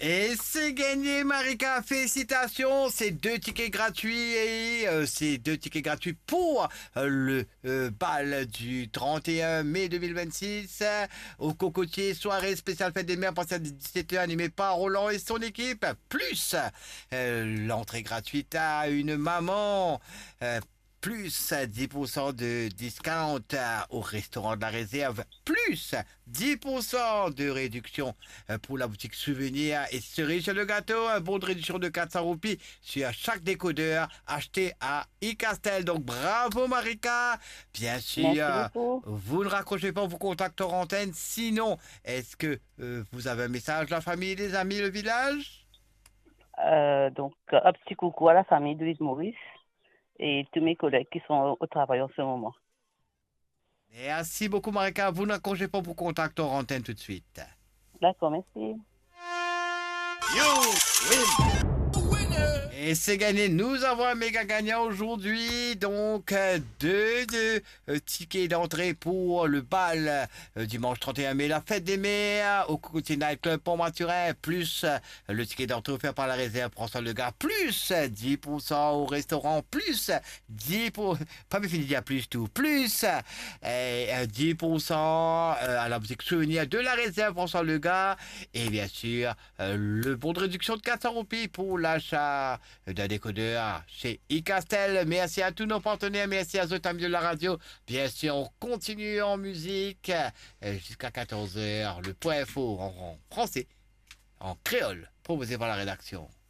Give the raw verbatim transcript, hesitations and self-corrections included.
Et c'est gagné, Marika. Félicitations. C'est deux tickets gratuits et euh, c'est deux tickets gratuits pour euh, le euh, bal du trente et un mai deux mille vingt-six euh, au Cocotier, soirée spéciale fête des mères à partir de dix-sept heures animée par Roland et son équipe. Plus euh, l'entrée gratuite à une maman. euh, plus dix pour cent de discount euh, au restaurant de la réserve, plus dix pour cent de réduction euh, pour la boutique souvenir et cerise sur le gâteau, un bon de réduction de quatre cents roupies sur chaque décodeur acheté à iCastel. Donc bravo Marika. Bien sûr, Merci beaucoup. vous ne raccrochez pas vos contacts en antenne. Sinon, est-ce que euh, vous avez un message de la famille, des amis, le village? Euh, donc, un petit coucou à la famille de Louise Maurice et tous mes collègues qui sont au travail en ce moment. Merci beaucoup Marika. Vous ne raccrochez pas vos contacts en antenne tout de suite. D'accord, merci. You win. Et c'est gagné. Nous avons un méga gagnant aujourd'hui. Donc, euh, deux, deux euh, tickets d'entrée pour le bal euh, dimanche trente et un mai, la fête des mères au Cocotier Night Club Pont-Maturin, plus euh, le ticket d'entrée offert par la réserve François Legard, plus euh, dix pour cent au restaurant, plus dix pour cent, pas me fini de dire plus tout, plus euh, euh, dix pour cent euh, à la boutique souvenir de la réserve François Legard, et bien sûr, euh, le bon de réduction de quatre cents roupies pour l'achat d'un décodeur chez iCastel. Merci à tous nos partenaires, merci à Zotam de la radio. Bien sûr, on continue en musique euh, jusqu'à quatorze heures. Le point info en, en français, en créole, proposé par la rédaction.